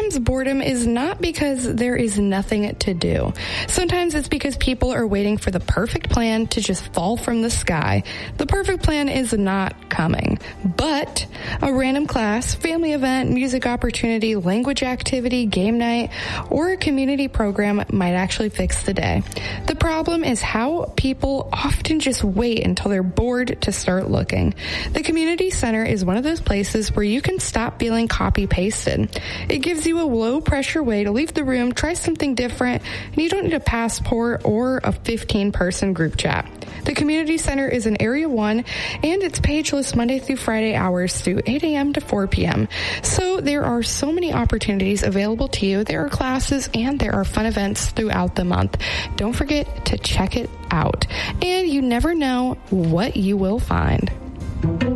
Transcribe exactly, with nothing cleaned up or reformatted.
Sometimes boredom is not because there is nothing to do. Sometimes it's because people are waiting for the perfect plan to just fall from the sky. The perfect plan is not coming, but a random class, family event, music opportunity, language activity, game night, or a community program might actually fix the day. The problem is how people often just wait until they're bored to start looking. The community center is one of those places where you can stop feeling copy-pasted. It gives you a low-pressure way to leave the room, try something different, and you don't need a passport or a fifteen-person group chat. The community center is in Area one, and it's pageless Monday through Friday hours through eight a.m. to four p.m. So there are so many opportunities available to you. There are classes and there are fun events throughout the month. Don't forget to check it out. And you never know what you will find.